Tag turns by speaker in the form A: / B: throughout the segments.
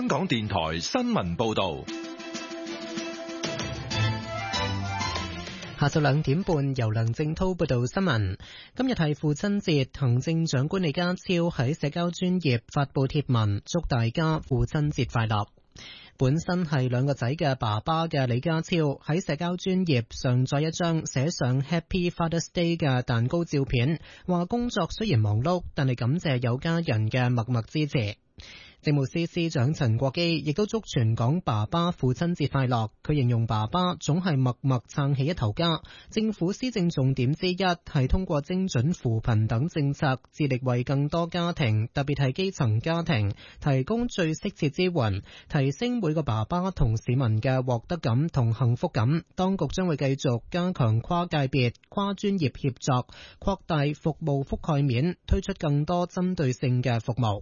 A: 香港電台新聞報道。
B: 下晝2點半，由梁正濤報道新聞。今日係父親節，行政長官李家超喺社交專頁發布貼文，祝大家父親節快樂。本身係2個仔嘅爸爸嘅李家超喺社交專頁上載一張寫上 Happy Father's Day 嘅蛋糕照片，話工作雖然忙碌，但係感謝有家人嘅默默支持。政務司司長陳國基亦都祝全港爸爸父親節快樂。佢形容爸爸總係默默撐起一頭家。政府施政重點之一係通過精準扶貧等政策，致力為更多家庭，特別係基層家庭，提供最適切支援，提升每個爸爸同市民嘅獲得感同幸福感。當局將會繼續加強跨界別、跨專業協作，擴大服務覆蓋面，推出更多針對性嘅服務。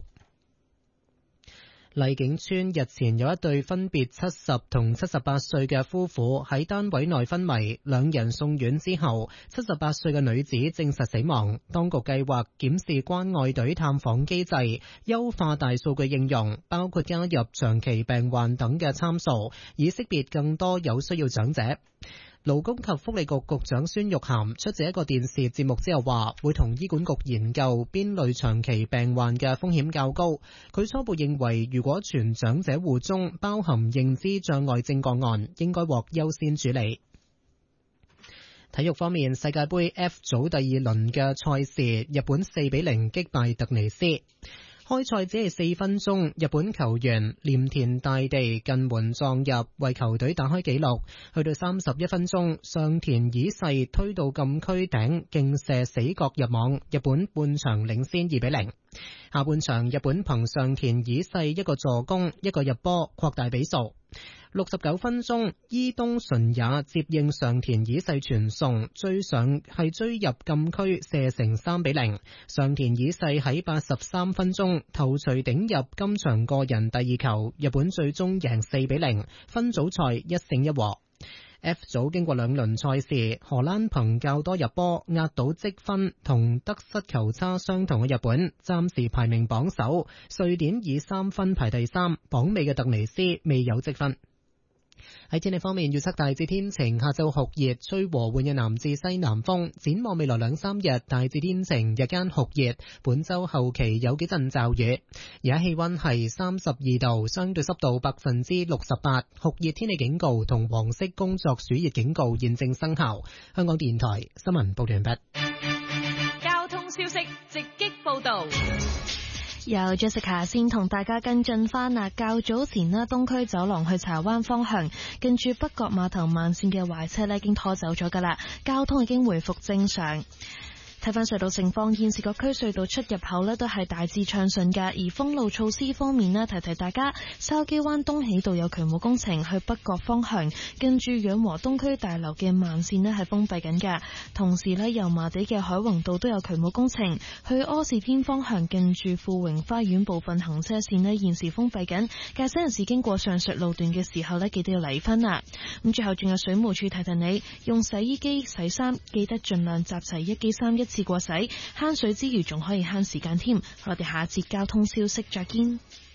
B: 麗景村日前有一對分別70同78歲嘅夫婦喺單位內昏迷，2人送院之後，78歲嘅女子證實死亡。當局計劃檢視關愛隊探訪機制，優化大數據應用，包括加入長期病患等嘅參數，以識別更多有需要長者。勞工及福利局局長孫玉菡出席一個電視節目之後話，會同醫管局研究邊類長期病患嘅風險較高。佢初步認為，如果全長者戶中包含認知障礙症個案，應該獲優先處理。體育方面，世界盃 F 組第2輪嘅賽事，日本4-0擊敗突尼斯。開賽只係4分鐘，日本球員鎌田大地近門撞入，為球隊打開紀錄。去到31分鐘，上田以世推到禁區頂，勁射死角入網，日本半場領先2-0。下半場，日本憑上田以世一個助攻，一個入波，擴大比數。69分鐘，伊東純也接應上田以世傳送，追入禁區射成3-0。上田以世喺83分鐘頭槌頂入今場個人第2球，日本最終贏4-0，分組賽1勝1和。F 組經過2輪賽事，荷蘭憑較多入波壓倒積分同得失球差相同嘅日本，暫時排名榜首。瑞典以3分排第3，榜尾嘅突尼斯未有積分。喺天氣方面，預測大致天晴，下晝酷熱，吹和緩嘅南至西南風。展望未來2-3日，大致天晴，日間酷熱。本周後期有幾陣驟雨。而家氣溫係32度，相對濕度68%，酷熱天氣警告同黃色工作暑熱警告現正生效。香港電台新聞報道完畢。
C: 交通消息直擊報道。
D: 由 Jessica 先同大家跟進返啊，較早前呢，東區走廊去柴灣方向，近住北角碼頭慢線嘅壞車呢已經拖走咗㗎喇，交通已經回復正常。睇翻隧道情況，現時各區隧道出入口呢都係大致暢順㗎。而封路措施方面呢，提提大家，筲箕灣東喜道有渠務工程，去北角方向近住養和東區大樓嘅慢線呢係封閉緊㗎。同時呢，油麻地嘅海泓道都有渠務工程，去柯士甸方向近住富榮花園部分行車線呢現時封閉緊。駕駛人士經過上述路段嘅時候呢，記得要離分啦。咁最後仲有水務署提提你，用洗衣機洗衫記得盡量集齊一機3一次過洗，慳水之餘仲可以慳時間添。我哋下一節交通消息再見。